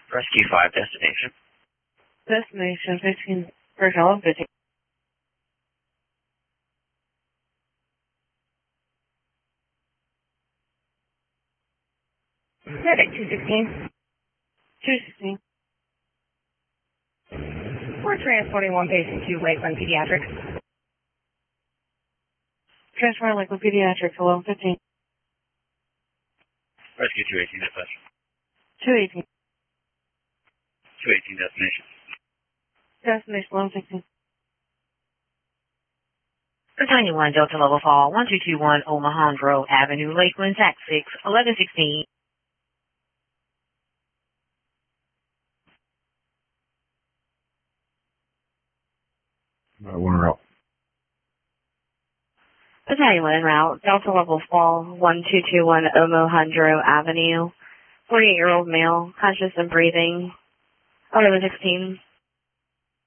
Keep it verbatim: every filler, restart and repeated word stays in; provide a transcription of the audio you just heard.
Rescue five, destination. Destination fifteen, Virgil fifteen. Civic two sixteen. two sixteen. We're transporting one patient to Lakeland Pediatrics. Transfer Lakeland Pediatrics, eleven fifteen. Rescue two eighteen, dispatch. two eighteen. two eighteen, destination. Destination eleven sixteen. ninety-one Delta Level Fall, one two two one Omaha Grove Avenue, Lakeland, Tax six, eleven sixteen. Uh, one route. Battalion one en route, Delta Level Fall, one two two one Omohundro Avenue, forty-eight-year-old male, conscious and breathing, eleven sixteen.